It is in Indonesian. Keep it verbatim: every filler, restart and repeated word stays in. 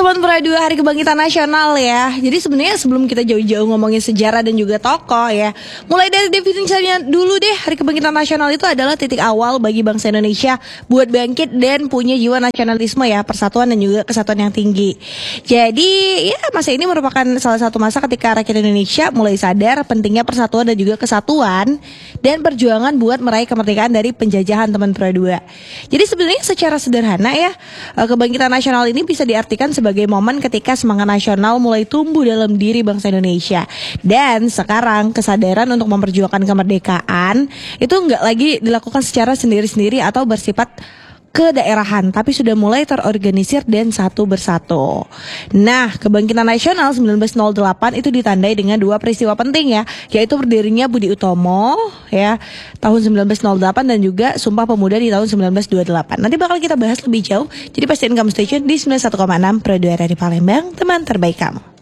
teman Pradua Hari Kebangkitan Nasional ya. Jadi sebenarnya sebelum kita jauh-jauh ngomongin sejarah dan juga tokoh ya, mulai dari definisinya dulu deh. Hari Kebangkitan Nasional itu adalah titik awal bagi bangsa Indonesia buat bangkit dan punya jiwa nasionalisme ya, persatuan dan juga kesatuan yang tinggi. Jadi ya masa ini merupakan salah satu masa ketika rakyat Indonesia mulai sadar pentingnya persatuan dan juga kesatuan dan perjuangan buat meraih kemerdekaan dari penjajahan teman Pradua. Jadi sebenarnya secara sederhana ya, Kebangkitan Nasional ini bisa diartikan sebagai momen ketika semangat nasional mulai tumbuh dalam diri bangsa Indonesia. Dan sekarang kesadaran untuk memperjuangkan kemerdekaan itu nggak lagi dilakukan secara sendiri-sendiri atau bersifat kedaerahan, tapi sudah mulai terorganisir dan satu bersatu. Nah, Kebangkitan Nasional seribu sembilan ratus delapan itu ditandai dengan dua peristiwa penting ya, yaitu berdirinya Budi Utomo ya tahun seribu sembilan ratus delapan dan juga Sumpah Pemuda di tahun seribu sembilan ratus dua puluh delapan. Nanti bakal kita bahas lebih jauh. Jadi pastiin kamu stay tune di sembilan puluh satu koma enam Pradua R R I Palembang, teman terbaik kamu.